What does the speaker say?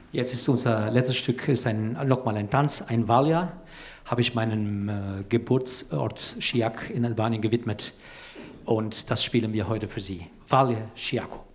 Jetzt ist unser letztes Stück nochmal ein Tanz, ein Valja, habe ich meinem Geburtsort Siak in Albanien gewidmet und das spielen wir heute für Sie. Valja Siako.